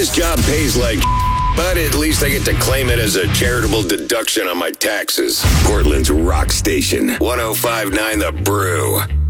This job pays like, but at least I get to claim it as a charitable deduction on my taxes. Portland's rock station, 105.9 The Brew.